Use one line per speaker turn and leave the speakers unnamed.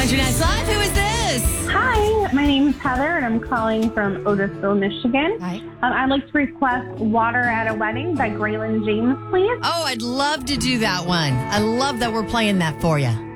Country Nights Live. Who is this?
Hi, my name is Heather, and I'm calling from Otisville, Michigan.
Hi.
I'd like to request Water at a Wedding by Graylin James, please.
Oh, I'd love to do that one. I love that we're playing that for you.